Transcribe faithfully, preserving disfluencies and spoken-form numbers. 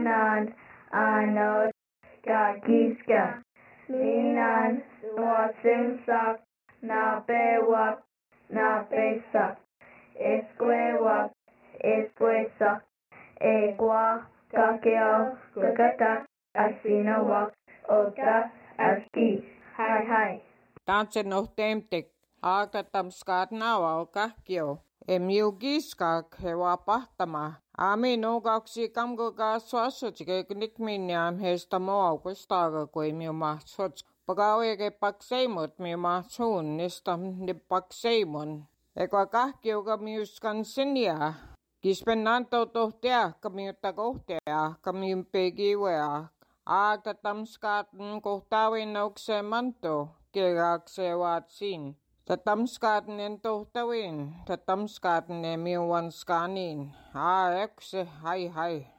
Minan anod gagiska. Minan nuasimsak na bewak na besak. Esquewak esquesak. Egwa kakeo gagatak asinawak otra aski. Hai hai. Tansen of temtek. Aata tamskaat nawa kahkio. Emiugiska hewa pahtama. Ami no kaksi kamgoga suasu chike nikminiam hesta moa kustaga koi miu mahsuts. Pagawege pakseimut miu mahsun nistam ni pakseimun. Eka kahkioga miuskan sinia. Kispen nanto tohtea kamiutta kohtea kamiun pegiwea. Aata tamskaat kohtawin okse manto kegakse waatsin. Tatamskaat nen tohtawin. Tatamskaat ne miuan skanin. Aa ekse hai hai.